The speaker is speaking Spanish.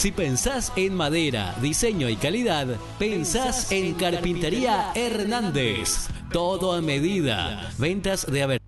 Si pensás en madera, diseño y calidad, pensás en Carpintería Hernández. Todo a medida. Ventas de